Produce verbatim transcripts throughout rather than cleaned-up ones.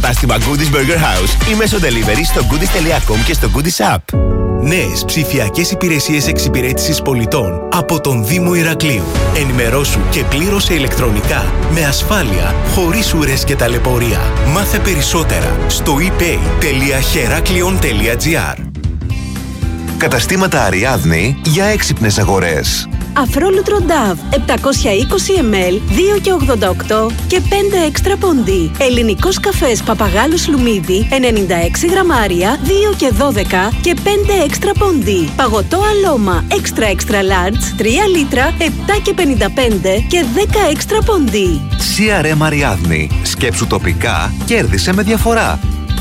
κατάστημα Goodies Burger House ή μέσω delivery στο goodies τελεία com και στο Goodies App. Νέες ψηφιακές υπηρεσίες εξυπηρέτησης πολιτών από τον Δήμο Ηρακλείου. Ενημερώσου και πλήρωσε ηλεκτρονικά, με ασφάλεια, χωρίς ουρές και ταλαιπωρία. Μάθε περισσότερα στο e pay τελεία heraklion τελεία gr. Καταστήματα Αριάδνη για έξυπνες αγορές. Αφρόλουτρο Νταβ επτακόσια είκοσι μιλιλίτρα, δύο και ογδόντα οκτώ και πέντε έξτρα ποντί. Ελληνικός καφές Παπαγάλος Λουμίδι ενενήντα έξι γραμμάρια, δύο και δώδεκα και πέντε έξτρα ποντί. Παγωτό Αλώμα έξτρα έξτρα large, τρία λίτρα, επτά και πενήντα πέντε και δέκα έξτρα ποντί. σι αρ εμ Αριάδνη. Σκέψου τοπικά, κέρδισε με διαφορά.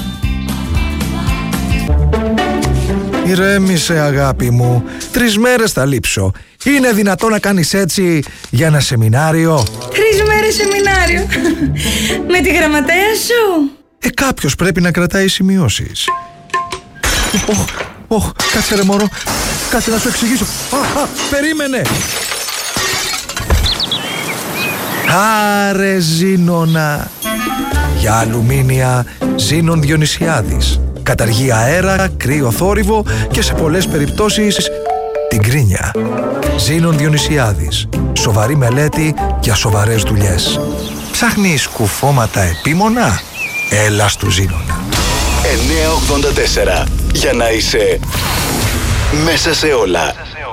Ηρέμησε, αγάπη μου. Τρεις μέρες θα λείψω. Είναι δυνατό να κάνεις έτσι για ένα σεμινάριο? Τρεις μέρες σεμινάριο. Με τη γραμματέα σου. Ε, κάποιος πρέπει να κρατάει σημειώσεις. Ωχ, ωχ, κάτσε ρε μωρό. Κάτσε να σου εξηγήσω. Α, α, περίμενε. Άρε Ζήνονα. Για αλουμίνια Ζήνων Διονυσιάδης. Καταργεί αέρα, κρύο θόρυβο και σε πολλές περιπτώσεις την κρίνια. Ζήνων Διονυσιάδης. Σοβαρή μελέτη για σοβαρές δουλειές. Ψάχνεις κουφώματα επίμονα? Έλα στου Ζήνονα. εννιακόσια ογδόντα τέσσερα. Για να είσαι μέσα σε όλα.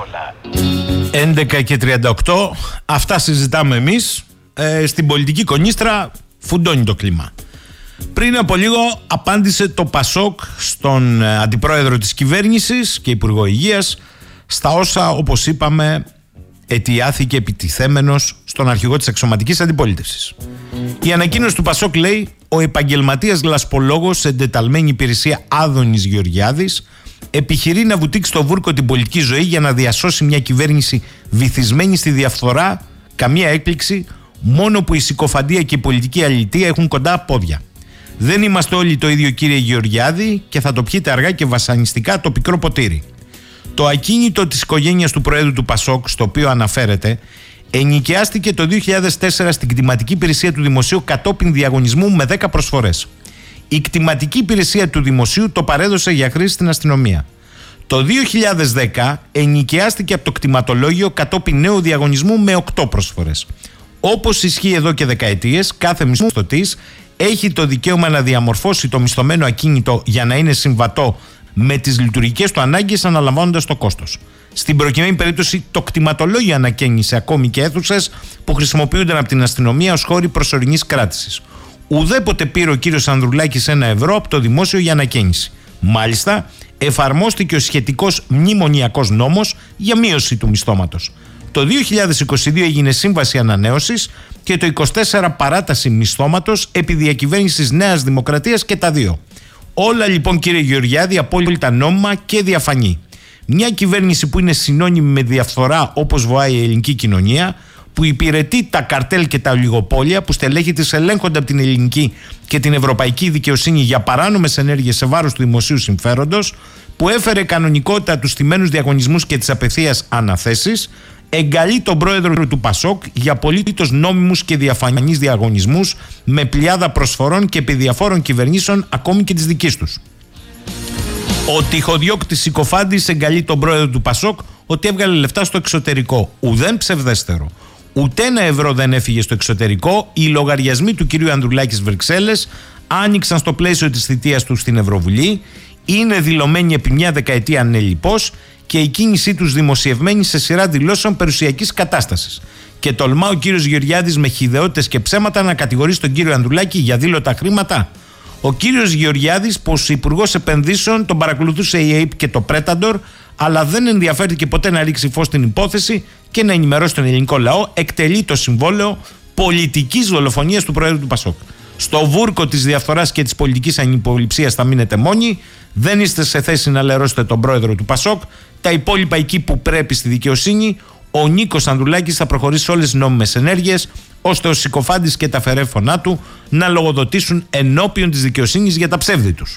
έντεκα και τριάντα οκτώ. Αυτά συζητάμε εμείς. Ε, στην πολιτική κονίστρα φουντώνει το κλίμα. Πριν από λίγο απάντησε το Πασόκ στον αντιπρόεδρο της κυβέρνησης και υπουργό υγείας στα όσα, όπως είπαμε, αιτιάθηκε επιτιθέμενος στον αρχηγό της αξιωματικής αντιπολίτευσης. Η ανακοίνωση του Πασόκ λέει: ο επαγγελματίας λασπολόγος σε εντεταλμένη υπηρεσία Άδωνης Γεωργιάδης επιχειρεί να βουτήξει στο βούρκο την πολιτική ζωή για να διασώσει μια κυβέρνηση βυθισμένη στη διαφθορά. Καμία έκπληξη, μόνο που η συκοφαντία και η πολιτική αλητεία έχουν κοντά πόδια. Δεν είμαστε όλοι το ίδιο, κύριε Γεωργιάδη, και θα το πιείτε αργά και βασανιστικά το πικρό ποτήρι. Το ακίνητο της οικογένειας του Προέδρου του Πασόκ, στο οποίο αναφέρεται, ενοικιάστηκε το δύο χιλιάδες τέσσερα στην κτηματική υπηρεσία του Δημοσίου κατόπιν διαγωνισμού με δέκα προσφορές. Η κτηματική υπηρεσία του Δημοσίου το παρέδωσε για χρήση στην αστυνομία. Το δύο χιλιάδες δέκα ενοικιάστηκε από το κτηματολόγιο κατόπιν νέου διαγωνισμού με οκτώ προσφορές. Όπως ισχύει εδώ και δεκαετίες, κάθε μισθωτής έχει το δικαίωμα να διαμορφώσει το μισθωμένο ακίνητο για να είναι συμβατό με τις λειτουργικές του ανάγκες, αναλαμβάνοντας το κόστος. Στην προκειμένη περίπτωση, το κτηματολόγιο ανακαίνισε ακόμη και αίθουσες που χρησιμοποιούνταν από την αστυνομία ως χώροι προσωρινής κράτησης. Ουδέποτε πήρε ο κύριος Ανδρουλάκης ένα ευρώ από το δημόσιο για ανακαίνιση. Μάλιστα, εφαρμόστηκε ο σχετικός μνημονιακός νόμος για μείωση του μισθώματος. Το δύο χιλιάδες είκοσι δύο έγινε σύμβαση ανανέωσης και το είκοσι τέσσερα παράταση μισθώματος επί διακυβέρνησης Νέας Δημοκρατίας και τα δύο. Όλα λοιπόν, κύριε Γεωργιάδη, απόλυτα νόμιμα και διαφανή. Μια κυβέρνηση που είναι συνώνυμη με διαφθορά όπως βοάει η ελληνική κοινωνία, που υπηρετεί τα καρτέλ και τα ολιγοπόλια, που στελέχη της ελέγχονται από την ελληνική και την ευρωπαϊκή δικαιοσύνη για παράνομες ενέργειες σε βάρος του δημοσίου συμφέροντος, που έφερε κανονικότητα τους στημένους διαγωνισμούς και τις απευθείας αναθέσεις, εγκαλεί τον πρόεδρο του Πασόκ για απολύτως νόμιμους και διαφανείς διαγωνισμούς με πλειάδα προσφορών και επί διαφόρων κυβερνήσεων, ακόμη και της δικής τους. Ο τυχοδιώκτης συκοφάντης εγκαλεί τον πρόεδρο του Πασόκ ότι έβγαλε λεφτά στο εξωτερικό. Ουδέν ψευδέστερο. Ούτε ένα ευρώ δεν έφυγε στο εξωτερικό. Οι λογαριασμοί του κυρίου Ανδρουλάκη στις Βρυξέλλες άνοιξαν στο πλαίσιο της θητείας του στην Ευρωβουλή. Είναι δηλωμένοι επί μια δεκαετία ανελιπώς και η κίνησή τους δημοσιευμένη σε σειρά δηλώσεων περιουσιακής κατάστασης. Και τολμά ο κύριος Γεωργιάδης με χυδαιότητες και ψέματα να κατηγορήσει τον κύριο Ανδρουλάκη για δήλωτα χρήματα. Ο κύριος Γεωργιάδης, πως υπουργός επενδύσεων, τον παρακολουθούσε η ΑΕΠ και το Πρέταντορ, αλλά δεν ενδιαφέρθηκε ποτέ να ρίξει φως στην υπόθεση και να ενημερώσει τον ελληνικό λαό, εκτελεί το συμβόλαιο πολιτικής δολοφονίας του Προέδρου του Πασόκ. Στο βούρκο της διαφθοράς και της πολιτικής ανυποληψίας θα μείνετε μόνοι. Δεν είστε σε θέση να λερώσετε τον πρόεδρο του Πασόκ. Τα υπόλοιπα εκεί που πρέπει στη δικαιοσύνη. Ο Νίκος Ανδρουλάκης θα προχωρήσει σε όλες τις νόμιμες ενέργειες, ώστε ο συκοφάντης και τα φερέφωνά του να λογοδοτήσουν ενώπιον της δικαιοσύνης για τα ψεύδη τους.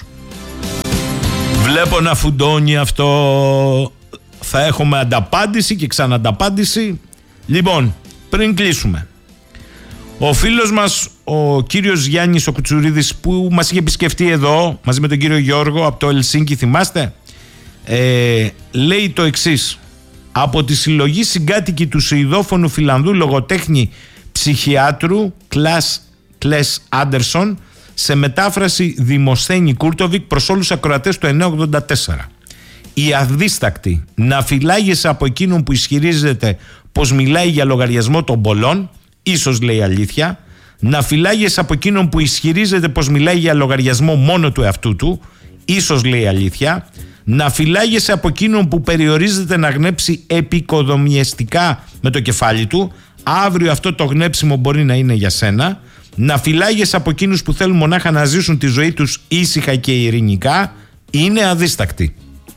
Βλέπω να φουντώνει αυτό. Θα έχουμε ανταπάντηση και ξανανταπάντηση. Λοιπόν, πριν κλείσουμε, Ο φίλος μας, ο κύριος Γιάννης ο Κουτσουρίδης, που μας είχε επισκεφτεί εδώ μαζί με τον κύριο Γιώργο από το Ελσίνκι, θυμάστε, ε, λέει το εξής: από τη συλλογή συγκάτοικοι του Σουηδόφωνου Φιλανδού λογοτέχνη ψυχιάτρου Κλες Άντερσον, σε μετάφραση Δημοσθένη Κούρτοβικ προς όλους τους ακροατές του εννιακόσια ογδόντα τέσσερα. Η αδίστακτη να φυλάγεσαι από εκείνον που ισχυρίζεται πως μιλάει για λογαριασμό των πολλών, ίσως λέει αλήθεια, να φυλάγεσαι από εκείνον που ισχυρίζεται πως μιλάει για λογαριασμό μόνο του εαυτού του, ίσως λέει αλήθεια, να φυλάγεσαι από εκείνον που περιορίζεται να γνέψει επικοδομιαστικά με το κεφάλι του, αύριο αυτό το γνέψιμο μπορεί να είναι για σένα, να φυλάγεσαι από εκείνους που θέλουν μονάχα να ζήσουν τη ζωή τους ήσυχα και ειρηνικά, είναι αδίστακτοι.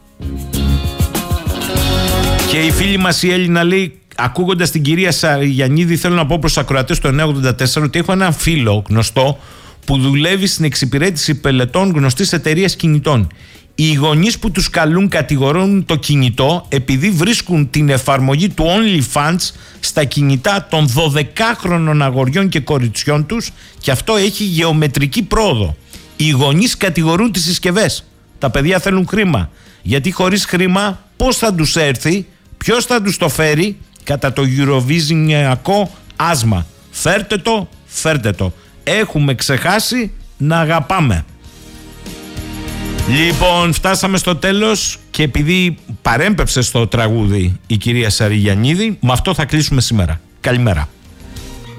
Και η φίλη μας η Έλληνα λέει, ακούγοντας την κυρία Σαριγιαννίδη, θέλω να πω προς τους ακροατές του εννιακόσια ογδόντα τέσσερα ότι έχω έναν φίλο γνωστό που δουλεύει στην εξυπηρέτηση πελετών γνωστής εταιρείας κινητών. Οι γονείς που τους καλούν κατηγορούν το κινητό επειδή βρίσκουν την εφαρμογή του OnlyFans στα κινητά των δωδεκάχρονων αγοριών και κοριτσιών τους, και αυτό έχει γεωμετρική πρόοδο. Οι γονείς κατηγορούν τις συσκευές. Τα παιδιά θέλουν χρήμα. Γιατί χωρίς χρήμα πώς θα τους έρθει, ποιος θα τους το φέρει, κατά το Eurovisionιακό άσμα. Φέρτε το, φέρτε το. Έχουμε ξεχάσει να αγαπάμε. Λοιπόν, φτάσαμε στο τέλος και επειδή παρέμπεψε στο τραγούδι η κυρία Σαριγιαννίδη, με αυτό θα κλείσουμε σήμερα. Καλημέρα.